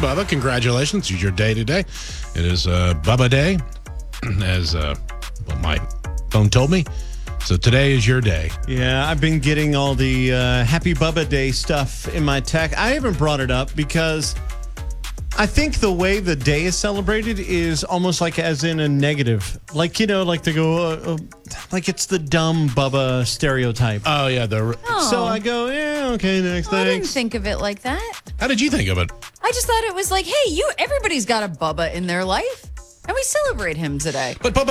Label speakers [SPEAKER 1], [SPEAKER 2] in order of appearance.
[SPEAKER 1] Bubba. Congratulations. It's your day today. It is Bubba Day, as what my phone told me. So today is your day.
[SPEAKER 2] Yeah, I've been getting all the Happy Bubba Day stuff in my tech. I haven't brought it up because I think the way the day is celebrated is almost like as in a negative. Like, like they go, like it's the dumb Bubba stereotype.
[SPEAKER 1] Oh, yeah.
[SPEAKER 2] So I go, yeah, okay, next,
[SPEAKER 3] I didn't
[SPEAKER 2] thanks.
[SPEAKER 3] think of it like that.
[SPEAKER 1] How did you think of it?
[SPEAKER 3] I just thought it was like, hey, everybody's got a Bubba in their life, and we celebrate him today.
[SPEAKER 1] But Bubba